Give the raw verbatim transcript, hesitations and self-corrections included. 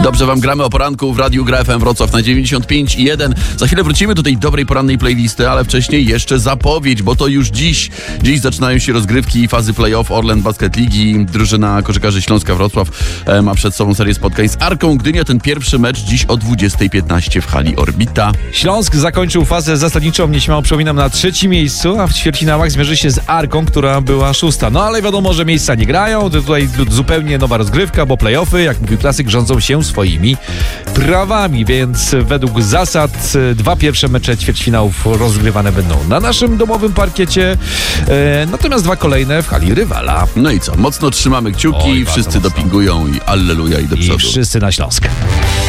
Dobrze wam gramy o poranku w Radiu Gra F M Wrocław na dziewięćdziesiąt pięć i jeden. Za chwilę wrócimy do tej dobrej porannej playlisty, ale wcześniej jeszcze zapowiedź, bo to już dziś. Dziś zaczynają się rozgrywki i fazy play-off Orlen Basket Ligi. Drużyna koszykarzy Śląska Wrocław e, ma przed sobą serię spotkań z Arką Gdynia. Ten pierwszy mecz dziś o dwudziestej piętnaście w hali Orbita. Śląsk zakończył fazę zasadniczą, nieśmiało przypominam, na trzecim miejscu, a w ćwierćfinałach zmierzy się z Arką, która była szósta. No ale wiadomo, że miejsca nie grają, to tutaj zupełnie nowa rozgrywka, bo play-offy, jak mówił klasyk, rządzą się swoimi prawami, więc według zasad dwa pierwsze mecze ćwierćfinałów rozgrywane będą na naszym domowym parkiecie, e, natomiast dwa kolejne w hali rywala. No i co? Mocno trzymamy kciuki, Oj, wszyscy mocno. dopingują i alleluja i do przodu. I wszyscy na Śląsk.